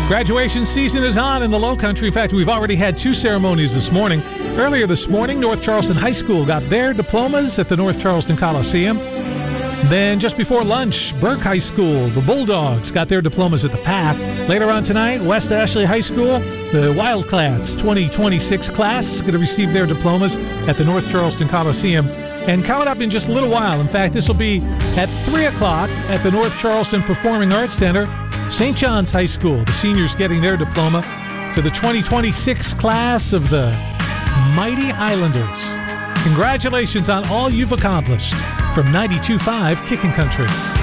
Graduation season is on in the Low Country. In fact, we've already had 2 ceremonies this morning. Earlier this morning, North Charleston High School got their diplomas at the North Charleston Coliseum. Then just before lunch, Burke High School, the Bulldogs, got their diplomas at the PAC. Later on tonight, West Ashley High School, the Wildcats 2026 class is going to receive their diplomas at the North Charleston Coliseum. And coming up in just a little while, in fact, this will be at 3 o'clock at the North Charleston Performing Arts Center, St. John's High School, the seniors getting their diploma to the 2026 class of the Mighty Islanders. Congratulations on all you've accomplished from 92.5 Kickin' Country.